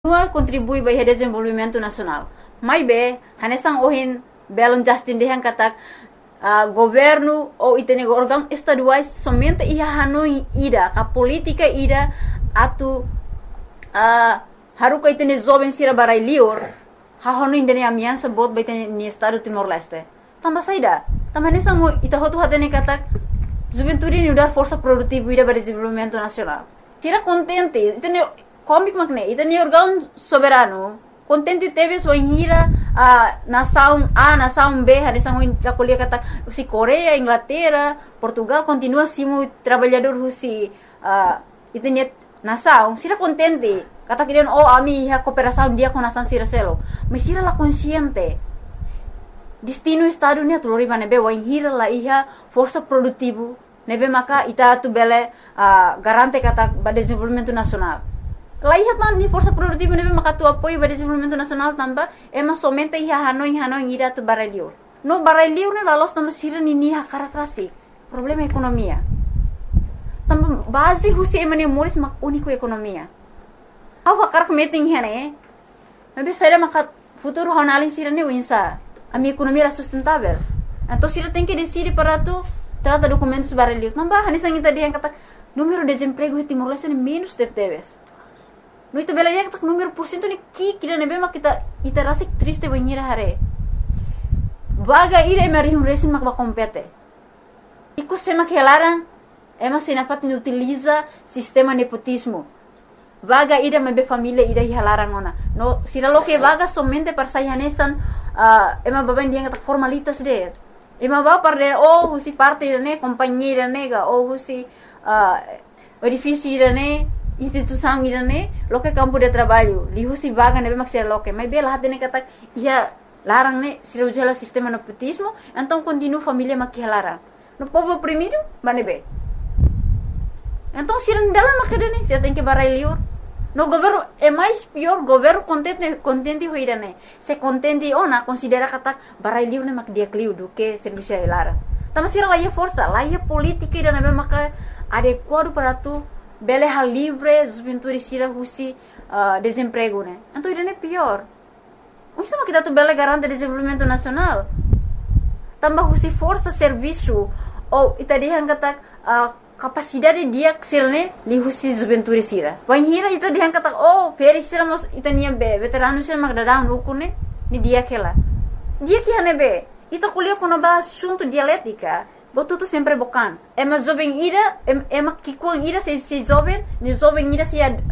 contribui para o desenvolvimento nacional. Mas bem, hanesang ohin belon Justin dehan katak governo ou itene órgão estaduais somente ia hanoi ida, a política ida atu haruka itene jovem sira barai lior, hahonu indene amiança bot baitene ni estado Timor-Leste. Tambah saida, tambah hanesang mo ita hotu hatene katak juventude ni udah força produtiva ida para desenvolvimento nacional. Tira contente, itene komik makne, itene órgão soberano contente teve sua hira nação A, nação B, a nação da colher kata se Coreia, Inglaterra, Portugal continua simo trabalhador rusi itene nação, sira contente, kata kirian ami a cooperação dia com nação sira selo, mas sira la consciente. Destino estado ni atulori banebe wa hira la iha força produtivo, nebe maka ita tu bele garante kata ba desenvolvimento nacional. Laihat ni força produtiva nebe maka tu apoio para desenvolvimento nacional tamba ema somente ia hanoi ira tu baralio. No baralio ne lalos tamba sira ni ha karakterasi. Problema economia. Tamba base husi emane moris mak único economia. Awa karak meeting hene. Nebe saira maka futuro honalin sira ne uinsa. A minha economia era sustentável. Então sira tem que decidir para tu trata documentos baralio. Tamba hanisang ita dia kata número de desemprego em Timor-Leste é menos de teves. No itu bela ya tak número porcento ni kira nebe mak kita rasik triste banhira hare. Vaga ira emarihum resin mak ba compete. Iku sema kelaran ema senafat ni utiliza sistema nepotismo. Vaga ira mebe família ira halaran ona. No sira lo que vaga somente para sayanesan ema baben dia tak formalitas de. Ema ba parde husi parte ne companheira nega husi edifício irane instituição irane loke campo de trabalho lihu si vaga nebe maksir loke mas bela hatene kata ia larang ne sira ujala sistema nepotismo então continua família makia larang no povo oprimido banebe então sira dalam makadene sira tem que barai liur no governo é mais pior governo contente hoirane se contente ona considera kata barai liur ne mak dia kliu do que serviço larang tama sira lá ia força lá ia política ira nebe maka adequado para tu bele hal livre, juventude sira husi desemprego, né? Então isso é pior. O que kita tu bele garante desenvolvimento nacional? Tambah husi força serviço ou ita dihan kata capacidade dia sirne li husi juventude sira. Wan hira ita dihan kata feri sira mos ita nia be veterano sira mak dadang rukune ni dia kela. Dia ki hane be ita kuliah kono ba assunto dialética. Botu tu sempre bocan. Ema jovem ira, ema kikuang ira se jovem, ni jovem ira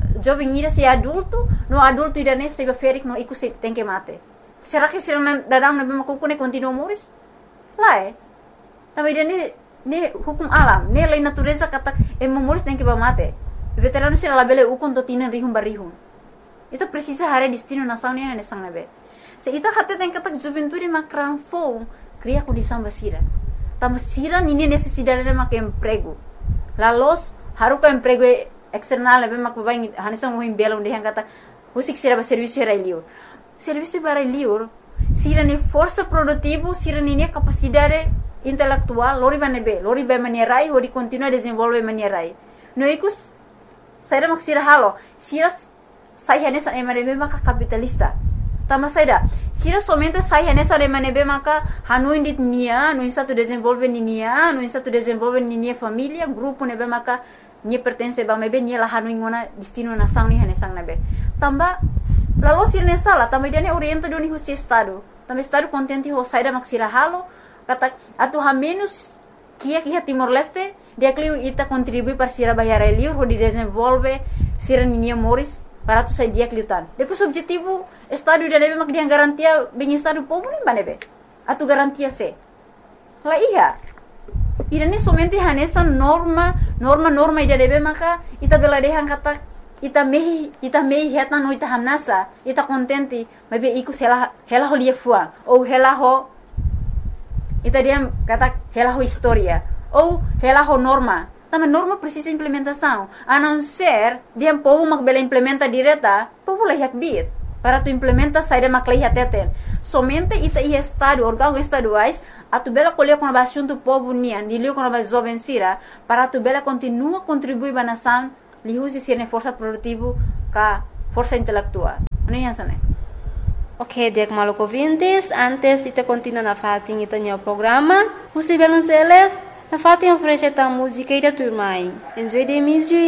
se adulto, no adulto ira ne se beferik no iku se tem que mate. Será que será dadang na bema kukune continua moris? Lá Também ira ne hukum alam, ne lei natureza kata ema moris tem que ba mate. Veterano será la bele ukon to tinan rihum barihum. Ita precisa hare destino nação ne sang nabe. Se ita hatte tem kata juventude makran fo, cria condição basira. Tama sira nini necessidade de mak emprego. Lalos haruka emprego external nebe mak babain hanisang mo belong de kata husik sira ba serviço era liur. Serviço para liur sira ni força produtivo, sira ni capacidade intelectual, lori ba manierai ho di continua desenvolve manierai. No ikus sira mak sira halo, sira sai hanesan emanebe mak capitalista. Tama saida sira somente sai nessa remanebe maka hanuin dit nia no insa tu desenvolve nia no insa tu desenvolve nia família grupo nebe maka nia pertence ba mebe nia la hanuin ngona destino nação ni hanesang nebe tamba lalo sira nessa la tamba dia ne orienta do ni husi estado tamba estado contente ho saida mak sira halo kata atu ha menos kia Timor-Leste dia kliu ita contribui para sira bayar liur ho di desenvolve sira nia moris para tu sai dia kliutan depois objetivo estado dia nebe mak dia garantia bem estado povo nem banebe atu garantia se la iya irane somente hanesa norma ida nebe maka ita bela dehan kata ita mehi heta no ita hamnasa ita contente mabe iku hela ho lia fuang ou hela ho ita dia kata hela ho historia ou hela ho norma. Também norma precisa implementação. A não ser, dia povo mak bela implementa direta, povo lah yak bit. Para tu implementa saída mak lah teten. Somente ita ia estado, órgão estaduais, a tu bela colher com a assunto povo nian, dilio com a jovem sira, para tu bela continua contribuir para a nação, li usi sirne força produtivo ka força intelectual. Ano yan sana? Ok, dek maluco ouvintes, antes de continuar na fatin itanya o programa, você Belonceles, na fatin oferece a música e da turma. Enjoy the music.